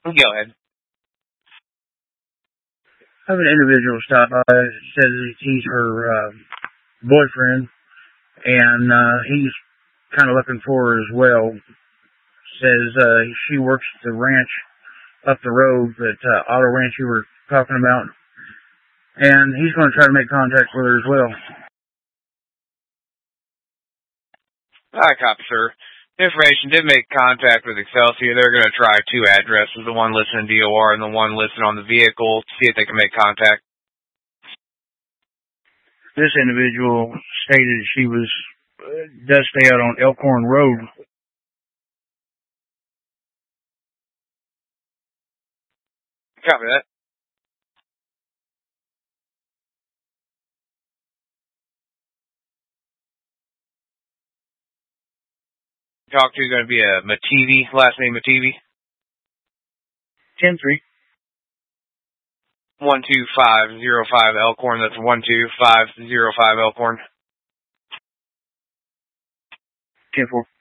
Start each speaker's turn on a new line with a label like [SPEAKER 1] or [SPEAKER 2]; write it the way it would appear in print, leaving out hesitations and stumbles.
[SPEAKER 1] Go ahead.
[SPEAKER 2] I have an individual stop by, says he's her boyfriend, and he's kind of looking for her as well. Says she works at the ranch up the road, that auto ranch you were talking about, and he's going to try to make contact with her as well.
[SPEAKER 1] All right, copy, sir. Information did make contact with Excelsior. They're going to try two addresses, the one listed in DOR and the one listed on the vehicle, to see if they can make contact.
[SPEAKER 2] This individual stated she does stay out on Elkhorn Road.
[SPEAKER 1] Copy that. Talk to is going to be a Mativi, last name Mativi.
[SPEAKER 2] 10-3.
[SPEAKER 1] 12505 Elkhorn. That's 12505 Elkhorn.
[SPEAKER 2] 10-4.